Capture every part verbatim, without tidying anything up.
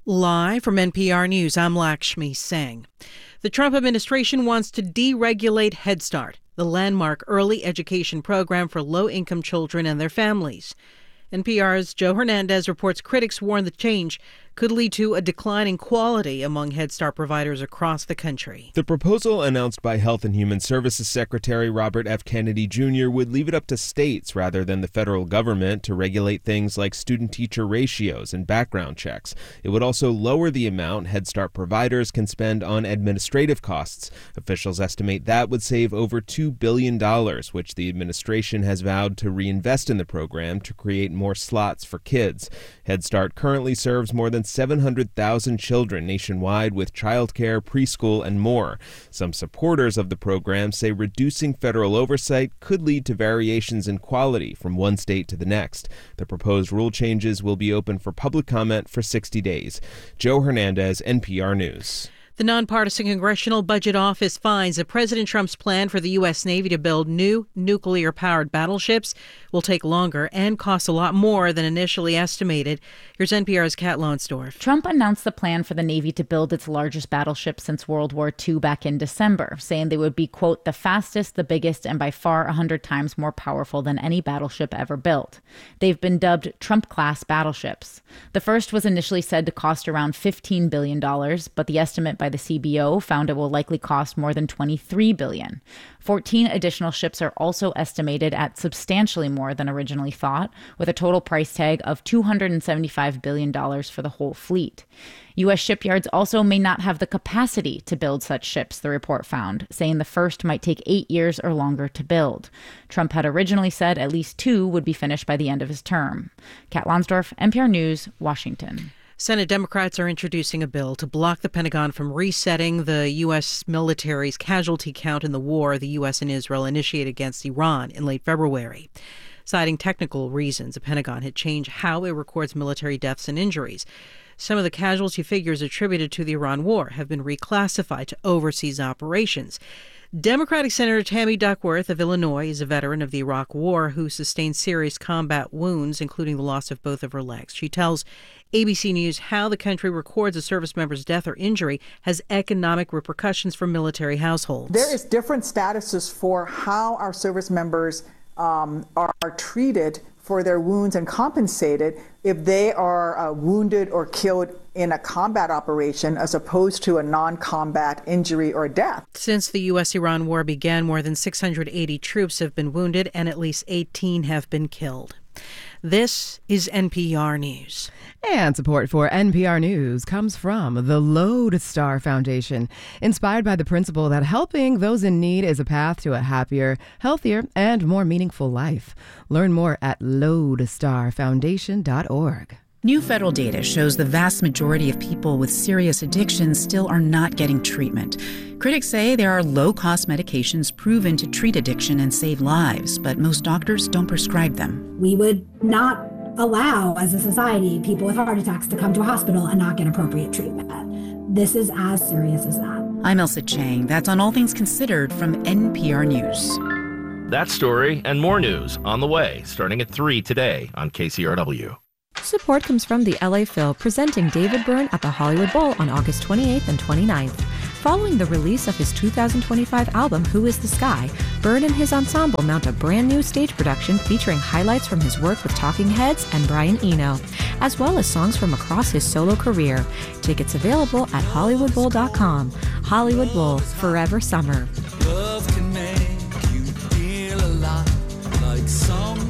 Live from N P R News, I'm Lakshmi Singh. The Trump administration wants to deregulate Head Start, the landmark early education program for low-income children and their families. N P R's Joe Hernandez reports critics warn the change could lead to a decline in quality among Head Start providers across the country. The proposal announced by Health and Human Services Secretary Robert F. Kennedy Junior would leave it up to states rather than the federal government to regulate things like student-teacher ratios and background checks. It would also lower the amount Head Start providers can spend on administrative costs. Officials estimate that would save over two billion dollars, which the administration has vowed to reinvest in the program to create more slots for kids. Head Start currently serves more than seven hundred thousand children nationwide with childcare, preschool, and more. Some supporters of the program say reducing federal oversight could lead to variations in quality from one state to the next. The proposed rule changes will be open for public comment for sixty days. Joe Hernandez, N P R News. The nonpartisan Congressional Budget Office finds that President Trump's plan for the U S. Navy to build new nuclear-powered battleships will take longer and cost a lot more than initially estimated. Here's N P R's Kat Lonsdorf. Trump announced the plan for the Navy to build its largest battleship since World War Two back in December, saying they would be, quote, the fastest, the biggest, and by far one hundred times more powerful than any battleship ever built. They've been dubbed Trump-class battleships. The first was initially said to cost around fifteen billion dollars, but the estimate by the C B O found it will likely cost more than twenty-three billion dollars. fourteen additional ships are also estimated at substantially more than originally thought, with a total price tag of two hundred seventy-five billion dollars for the whole fleet. U S shipyards also may not have the capacity to build such ships, the report found, saying the first might take eight years or longer to build. Trump had originally said at least two would be finished by the end of his term. Kat Lonsdorf, N P R News, Washington. Senate Democrats are introducing a bill to block the Pentagon from resetting the U S military's casualty count in the war the U S and Israel initiated against Iran in late February. Citing technical reasons, the Pentagon had changed how it records military deaths and injuries. Some of the casualty figures attributed to the Iran war have been reclassified to overseas operations. Democratic Senator Tammy Duckworth of Illinois is a veteran of the Iraq War who sustained serious combat wounds, including the loss of both of her legs. She tells A B C News how the country records a service member's death or injury has economic repercussions for military households. There is different statuses for how our service members um, are, are treated for their wounds and compensated if they are uh, wounded or killed in a combat operation as opposed to a non-combat injury or death. Since the U S-Iran war began, more than six hundred eighty troops have been wounded and at least eighteen have been killed. This is N P R News. And support for N P R News comes from the Lodestar Foundation, inspired by the principle that helping those in need is a path to a happier, healthier, and more meaningful life. Learn more at lodestar foundation dot org. New federal data shows the vast majority of people with serious addictions still are not getting treatment. Critics say there are low-cost medications proven to treat addiction and save lives, but most doctors don't prescribe them. We would not allow, as a society, people with heart attacks to come to a hospital and not get appropriate treatment. This is as serious as that. I'm Elsa Chang. That's on All Things Considered from N P R News. That story and more news on the way, starting at three today on K C R W. Support comes from the L A Phil, presenting David Byrne at the Hollywood Bowl on August twenty-eighth and twenty-ninth. Following the release of his two thousand twenty-five album, Who is the Sky, Byrne and his ensemble mount a brand new stage production featuring highlights from his work with Talking Heads and Brian Eno, as well as songs from across his solo career. Tickets available at hollywood bowl dot com. Hollywood Bowl, forever summer. Love can make you feel a lot like someone.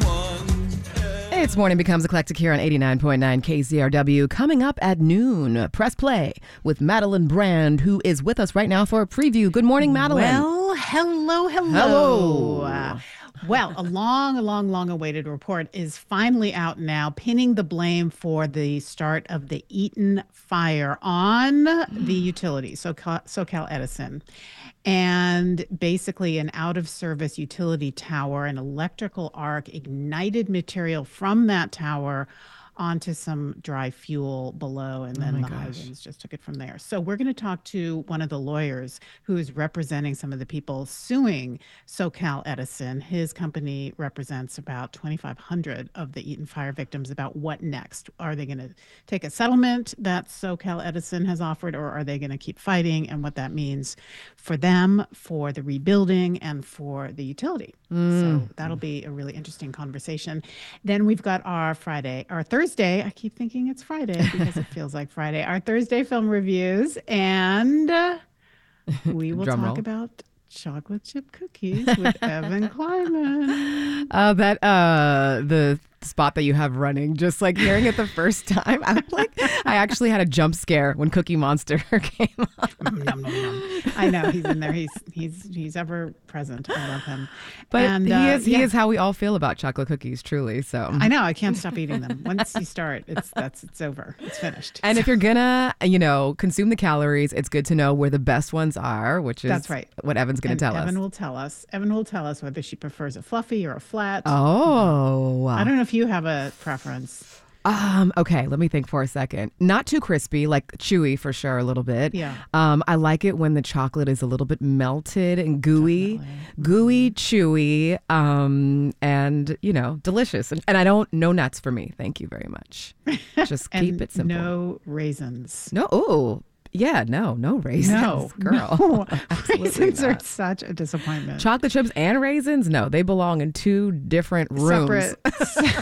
It's Morning Becomes Eclectic here on eighty-nine point nine K C R W. Coming up at noon, Press Play with Madeline Brand, who is with us right now for a preview. Good morning, Madeline. Well, hello, hello. Hello. Uh, well, a long, long, long awaited report is finally out now, pinning the blame for the start of the Eaton fire on the utility, SoCal, SoCal Edison. And basically an out-of-service utility tower, an electrical arc, ignited material from that tower onto some dry fuel below, and then Oh my the high gosh. winds just took it from there. So we're going to talk to one of the lawyers who is representing some of the people suing SoCal Edison. His company represents about twenty-five hundred of the Eaton fire victims. About what next? Are they going to take a settlement that SoCal Edison has offered, or are they going to keep fighting, and what that means for them, for the rebuilding, and for the utility? Mm. So that'll be a really interesting conversation. Then we've got our Friday, our Thursday. I keep thinking it's Friday because it feels like Friday. Our Thursday film reviews, and uh, we will Drum talk roll. about chocolate chip cookies with Evan Kleiman. Uh, that uh, the spot that you have running, just like hearing it the first time, I'm like, I actually had a jump scare when Cookie Monster came on. Nom, nom, nom. I know he's in there. He's he's he's ever present. I love him. But and, he uh, is he yeah. is how we all feel about chocolate cookies, truly. So I know. I can't stop eating them. Once you start, it's that's it's over. It's finished. And if you're gonna, you know, consume the calories, it's good to know where the best ones are, which is That's right. what Evan's gonna And tell Evan us. will tell us. Evan will tell us whether she prefers a fluffy or a flat. Oh, I don't know if you have a preference. Um, okay, let me think for a second. Not too crispy, like chewy for sure, a little bit. Yeah. Um, I like it when the chocolate is a little bit melted and gooey, gooey, chewy, um, and you know, delicious. And, and I don't, no nuts for me. Thank you very much. Just keep And it simple. No raisins. No, oh, yeah, no, no raisins, No, girl. no. Absolutely Raisins are not. such a disappointment. Chocolate chips and raisins? No, they belong in two different rooms. Separate.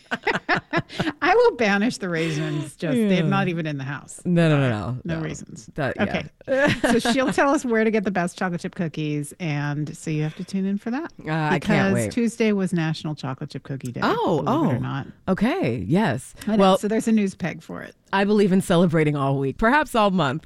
I will banish the raisins. Just they're Yeah. not even in the house. No, no, no, no. No, no. raisins. That, yeah. Okay. So she'll tell us where to get the best chocolate chip cookies, and so you have to tune in for that. Uh, I can't Because wait. Tuesday was National Chocolate Chip Cookie Day. Oh, believe it oh. or not. Okay, yes. I know, Well, so there's a news peg for it. I believe in celebrating all week, perhaps all month.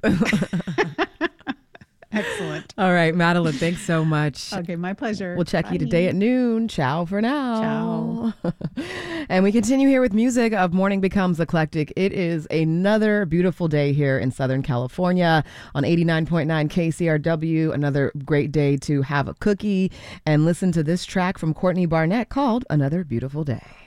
Excellent. All right, Madeline, thanks so much. Okay, my pleasure. We'll check you Bye. today at noon. Ciao for now. Ciao. And we continue here with music of Morning Becomes Eclectic. It is another beautiful day here in Southern California on eighty-nine point nine K C R W. Another great day to have a cookie and listen to this track from Courtney Barnett called Another Beautiful Day.